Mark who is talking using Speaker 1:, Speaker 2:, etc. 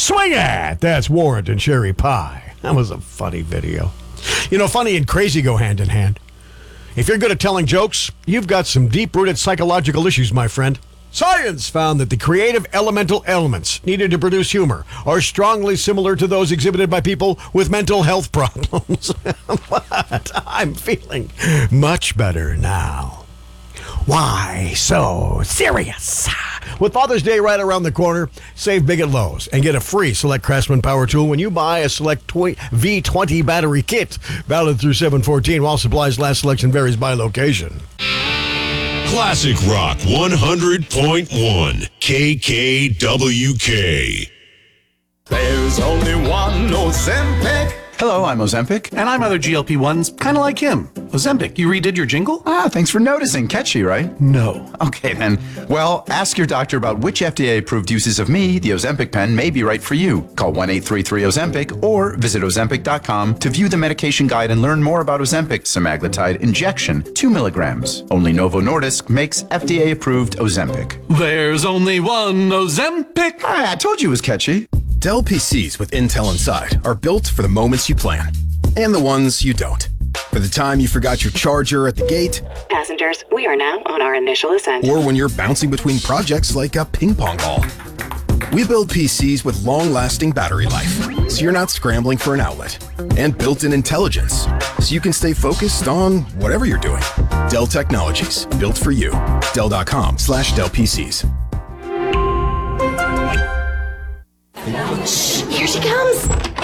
Speaker 1: Swing it! That's Warrant and Cherry Pie. That was a funny video. You know, funny and crazy go hand in hand. If you're good at telling jokes, you've got some deep-rooted psychological issues, my friend. Science found that the creative elemental elements needed to produce humor are strongly similar to those exhibited by people with mental health problems. But I'm feeling much better now. Why so serious? With Father's Day right around the corner, save big at Lowe's and get a free Select Craftsman power tool when you buy a Select V20 battery kit. Valid through 7/14 while supplies last. Selection varies by location.
Speaker 2: Classic Rock 100.1 KKWK.
Speaker 3: There's only one Ozempic.
Speaker 4: Hello, I'm Ozempic.
Speaker 5: And I'm other GLP-1s, kind of like him. Ozempic, you redid your jingle?
Speaker 4: Thanks for noticing. Catchy, right?
Speaker 5: No.
Speaker 4: Okay, then. Well, ask your doctor about which FDA-approved uses of me, the Ozempic pen, may be right for you. Call 1-833-OZEMPIC or visit Ozempic.com to view the medication guide and learn more about Ozempic semaglutide injection, 2 milligrams. Only Novo Nordisk makes FDA-approved Ozempic.
Speaker 5: There's only one Ozempic.
Speaker 4: I told you it was catchy.
Speaker 6: Dell PCs with Intel inside are built for the moments you plan and the ones you don't. For the time you forgot your charger at the gate,
Speaker 7: Passengers, we are now on our initial ascent.
Speaker 6: or when you're bouncing between projects like a ping pong ball. We build PCs with long-lasting battery life, so you're not scrambling for an outlet. And built-in intelligence, so you can stay focused on whatever you're doing. Dell Technologies, built for you. Dell.com/Dell PCs.
Speaker 7: Shh, here she comes.